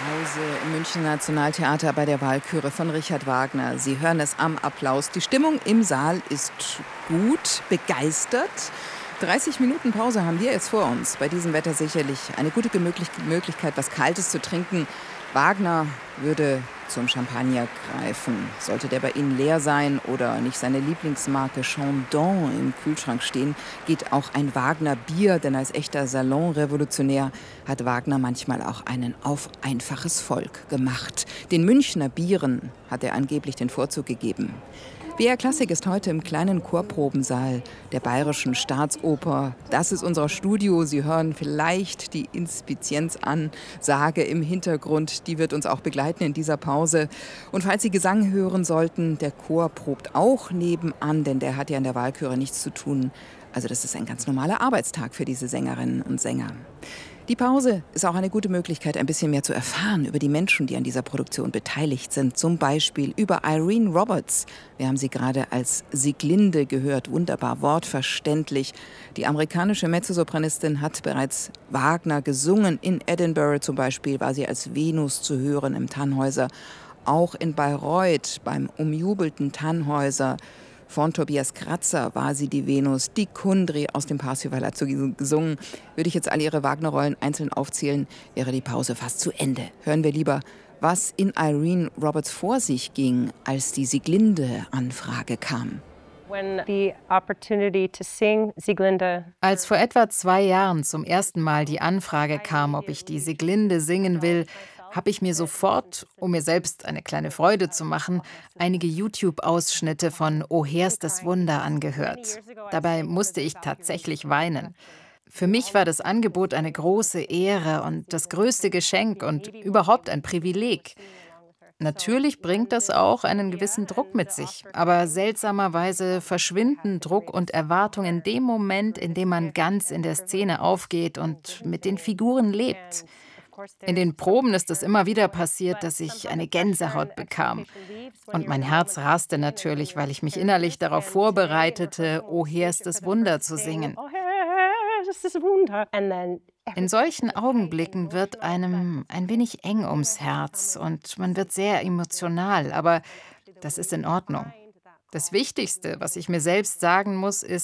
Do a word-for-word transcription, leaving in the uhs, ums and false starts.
Pause im Münchner Nationaltheater bei der Walküre von Richard Wagner. Sie hören es am Applaus. Die Stimmung im Saal ist gut, begeistert. dreißig Minuten Pause haben wir jetzt vor uns. Bei diesem Wetter sicherlich eine gute Möglichkeit, was Kaltes zu trinken. Wagner würde zum Champagner greifen. Sollte der bei Ihnen leer sein oder nicht seine Lieblingsmarke Chandon im Kühlschrank stehen, geht auch ein Wagner-Bier, denn als echter Salonrevolutionär hat Wagner manchmal auch einen auf einfaches Volk gemacht. Den Münchner Bieren hat er angeblich den Vorzug gegeben. B R Klassik ist heute im kleinen Chorprobensaal der Bayerischen Staatsoper. Das ist unser Studio. Sie hören vielleicht die Inspizienzansage im Hintergrund. Die wird uns auch begleiten in dieser Pause. Und falls Sie Gesang hören sollten, der Chor probt auch nebenan, denn der hat ja in der Walküre nichts zu tun. Also das ist ein ganz normaler Arbeitstag für diese Sängerinnen und Sänger. Die Pause ist auch eine gute Möglichkeit, ein bisschen mehr zu erfahren über die Menschen, die an dieser Produktion beteiligt sind. Zum Beispiel über Irene Roberts. Wir haben sie gerade als Sieglinde gehört, wunderbar wortverständlich. Die amerikanische Mezzosopranistin hat bereits Wagner gesungen. In Edinburgh zum Beispiel war sie als Venus zu hören im Tannhäuser. Auch in Bayreuth beim umjubelten Tannhäuser von Tobias Kratzer war sie die Venus. Die Kundry aus dem Parsifal hat gesungen. Würde ich jetzt alle ihre Wagner-Rollen einzeln aufzählen, wäre die Pause fast zu Ende. Hören wir lieber, was in Irene Roberts vor sich ging, als die Sieglinde-Anfrage kam. Als vor etwa zwei Jahren zum ersten Mal die Anfrage kam, ob ich die Sieglinde singen will, habe ich mir sofort, um mir selbst eine kleine Freude zu machen, einige YouTube-Ausschnitte von O Heerst das Wunder angehört. Dabei musste ich tatsächlich weinen. Für mich war das Angebot eine große Ehre und das größte Geschenk und überhaupt ein Privileg. Natürlich bringt das auch einen gewissen Druck mit sich, aber seltsamerweise verschwinden Druck und Erwartung in dem Moment, in dem man ganz in der Szene aufgeht und mit den Figuren lebt. In den Proben ist es immer wieder passiert, dass ich eine Gänsehaut bekam. Und mein Herz raste natürlich, weil ich mich innerlich darauf vorbereitete, O Heerst das Wunder zu singen. In solchen Augenblicken wird einem ein wenig eng ums Herz und man wird sehr emotional, aber das ist in Ordnung. Das Wichtigste, was ich mir selbst sagen muss, ist,